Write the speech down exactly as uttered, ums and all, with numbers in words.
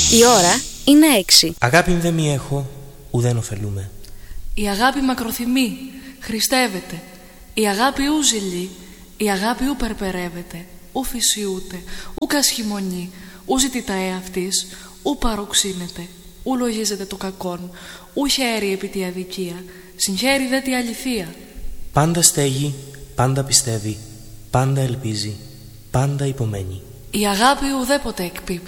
Η ώρα είναι έξι. Αγάπη δε μη έχω, ουδέν ωφελούμε. Η αγάπη μακροθυμεί, χριστεύεται. Η αγάπη ου ζηλεί, η αγάπη ου περπερεύεται. Ου φυσιούται, ου κασχημονεί, ου ζητητά εαυτής, ου παροξύνεται, ου λογίζεται το κακόν, ου χαίρει επί τη αδικία, συγχαίρει δε τη αληθεία. Πάντα στέγει, πάντα πιστεύει, πάντα ελπίζει, πάντα υπομένει. Η αγάπη ουδέποτε εκπίπτει.